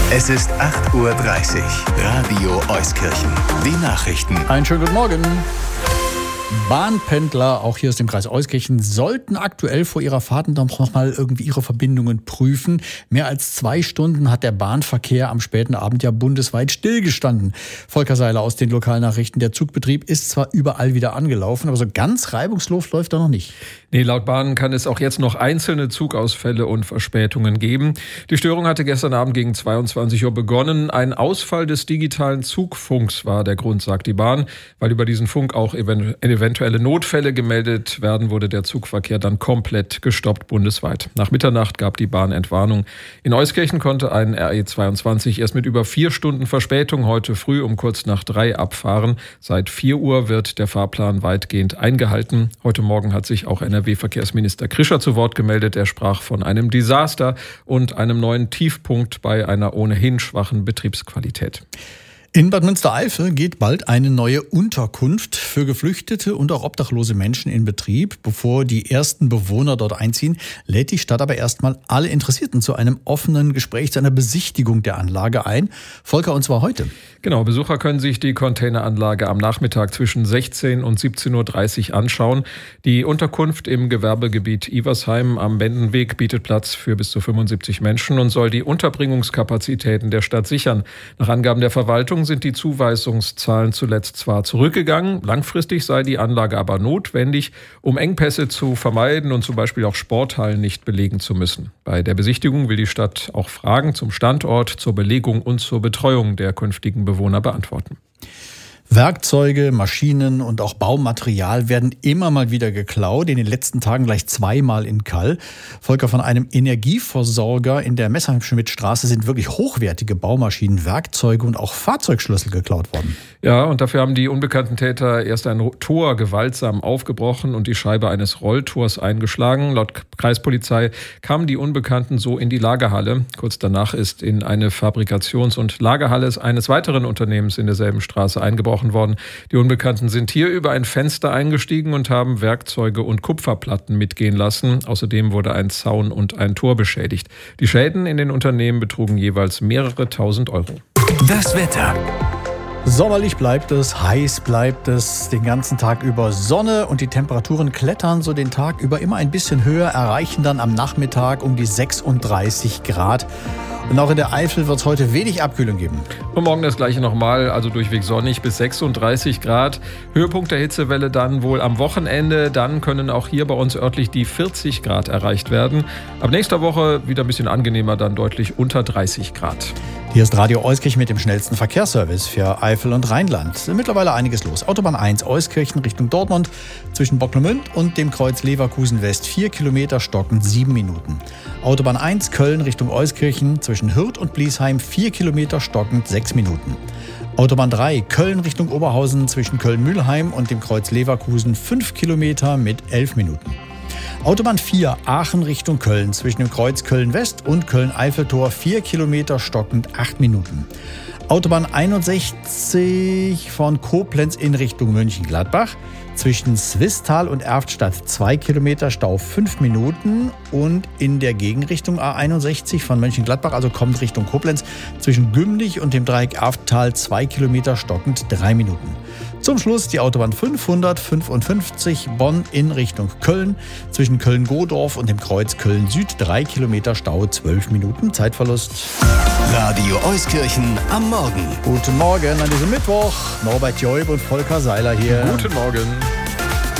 Es ist 8:30 Uhr. Radio Euskirchen. Die Nachrichten. Einen schönen guten Morgen. Bahnpendler, auch hier aus dem Kreis Euskirchen, sollten aktuell vor ihrer Fahrt doch noch mal irgendwie ihre Verbindungen prüfen. Mehr als 2 Stunden hat der Bahnverkehr am späten Abend ja bundesweit stillgestanden. Volker Seiler aus den Lokalnachrichten. Der Zugbetrieb ist zwar überall wieder angelaufen, aber so ganz reibungslos läuft er noch nicht. Nee, laut Bahn kann es auch jetzt noch einzelne Zugausfälle und Verspätungen geben. Die Störung hatte gestern Abend gegen 22 Uhr begonnen. Ein Ausfall des digitalen Zugfunks war der Grund, sagt die Bahn. Weil über diesen Funk auch eventuelle Notfälle gemeldet werden, wurde der Zugverkehr dann komplett gestoppt bundesweit. Nach Mitternacht gab die Bahn Entwarnung. In Euskirchen konnte ein RE22 erst mit über 4 Stunden Verspätung heute früh um kurz nach 3 abfahren. Seit 4 Uhr wird der Fahrplan weitgehend eingehalten. Heute Morgen hat sich auch NRW-Verkehrsminister Krischer zu Wort gemeldet. Er sprach von einem Desaster und einem neuen Tiefpunkt bei einer ohnehin schwachen Betriebsqualität. In Bad Münstereifel geht bald eine neue Unterkunft für geflüchtete und auch obdachlose Menschen in Betrieb. Bevor die ersten Bewohner dort einziehen, lädt die Stadt aber erstmal alle Interessierten zu einem offenen Gespräch, zu einer Besichtigung der Anlage ein. Volker, und zwar heute. Genau, Besucher können sich die Containeranlage am Nachmittag zwischen 16 und 17.30 Uhr anschauen. Die Unterkunft im Gewerbegebiet Iversheim am Bendenweg bietet Platz für bis zu 75 Menschen und soll die Unterbringungskapazitäten der Stadt sichern. Nach Angaben der Verwaltung sind die Zuweisungszahlen zuletzt zwar zurückgegangen, langfristig sei die Anlage aber notwendig, um Engpässe zu vermeiden und zum Beispiel auch Sporthallen nicht belegen zu müssen. Bei der Besichtigung will die Stadt auch Fragen zum Standort, zur Belegung und zur Betreuung der künftigen Bewohner beantworten. Werkzeuge, Maschinen und auch Baumaterial werden immer mal wieder geklaut. In den letzten Tagen gleich 2-mal in Kall. Volker, von einem Energieversorger in der Messerschmittstraße sind wirklich hochwertige Baumaschinen, Werkzeuge und auch Fahrzeugschlüssel geklaut worden. Ja, und dafür haben die unbekannten Täter erst ein Tor gewaltsam aufgebrochen und die Scheibe eines Rolltors eingeschlagen. Laut Kreispolizei kamen die Unbekannten so in die Lagerhalle. Kurz danach ist in eine Fabrikations- und Lagerhalle eines weiteren Unternehmens in derselben Straße eingebrochen worden. Die Unbekannten sind hier über ein Fenster eingestiegen und haben Werkzeuge und Kupferplatten mitgehen lassen. Außerdem wurde ein Zaun und ein Tor beschädigt. Die Schäden in den Unternehmen betrugen jeweils mehrere tausend Euro. Das Wetter. Sommerlich bleibt es, heiß bleibt es, den ganzen Tag über Sonne und die Temperaturen klettern so den Tag über immer ein bisschen höher, erreichen dann am Nachmittag um die 36 Grad. Und auch in der Eifel wird es heute wenig Abkühlung geben. Und morgen das gleiche nochmal, also durchweg sonnig bis 36 Grad. Höhepunkt der Hitzewelle dann wohl am Wochenende. Dann können auch hier bei uns örtlich die 40 Grad erreicht werden. Ab nächster Woche wieder ein bisschen angenehmer, dann deutlich unter 30 Grad. Hier ist Radio Euskirchen mit dem schnellsten Verkehrsservice für Eifel und Rheinland. Mittlerweile einiges los. Autobahn 1 Euskirchen Richtung Dortmund zwischen Bocklemünd und dem Kreuz Leverkusen West 4 Kilometer stockend 7 Minuten. Autobahn 1 Köln Richtung Euskirchen zwischen Hürth und Bliesheim 4 Kilometer stockend 6 Minuten. Autobahn 3 Köln Richtung Oberhausen zwischen Köln-Mühlheim und dem Kreuz Leverkusen 5 Kilometer mit 11 Minuten. Autobahn 4 Aachen Richtung Köln zwischen dem Kreuz Köln-West und Köln-Eiffeltor 4 Kilometer stockend 8 Minuten. Autobahn 61 von Koblenz in Richtung Mönchengladbach zwischen Swisttal und Erftstadt 2 Kilometer Stau 5 Minuten und in der Gegenrichtung A61 von Mönchengladbach, also kommt Richtung Koblenz, zwischen Gümlich und dem Dreieck Erfttal 2 Kilometer stockend 3 Minuten. Zum Schluss die Autobahn 555 Bonn in Richtung Köln zwischen Köln-Godorf und dem Kreuz Köln-Süd 3 Kilometer Stau 12 Minuten Zeitverlust. Radio Euskirchen am Morgen. Guten Morgen an diesem Mittwoch. Norbert Joib und Volker Seiler hier. Guten Morgen.